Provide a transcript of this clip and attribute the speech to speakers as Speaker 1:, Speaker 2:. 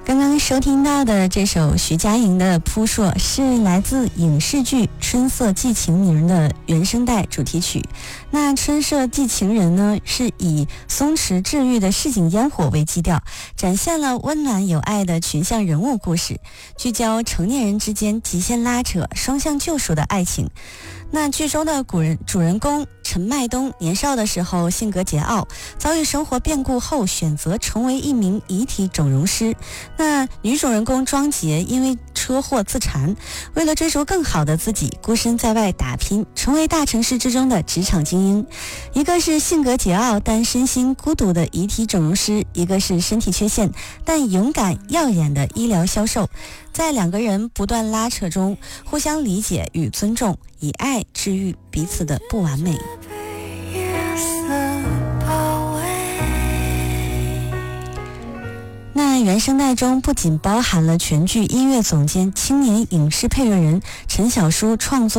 Speaker 1: 刚刚收听到的这首徐佳莹的《扑朔》是来自影视剧《春色寄情人》的原声带主题曲。那《春色寄情人》呢，是以松弛治愈的市井烟火为基调，展现了温暖有爱的群像人物故事，聚焦成年人之间极限拉扯、双向救赎的爱情。那剧中的主人公陈麦冬年少的时候性格桀骜，遭遇生活变故后选择成为一名遗体整容师。那女主人公庄杰因为车祸自残，为了追逐更好的自己，孤身在外打拼，成为大城市之中的职场精英。一个是性格桀骜但身心孤独的遗体整容师，一个是身体缺陷但勇敢耀眼的医疗销售。在两个人不断拉扯中，互相理解与尊重，以爱治愈彼此的不完美。那原声带中不仅包含了全剧音乐总监、青年影视配乐人陈小舒创作